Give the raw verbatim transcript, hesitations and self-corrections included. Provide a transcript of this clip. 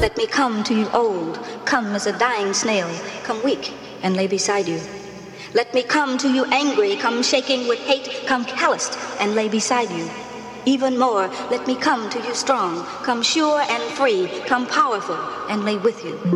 Let me come to you old, come as a dying snail, come weak and lay beside you. Let me come to you angry, come shaking with hate, come calloused and lay beside you. Even more, let me come to you strong, come sure and free, come powerful and lay with you.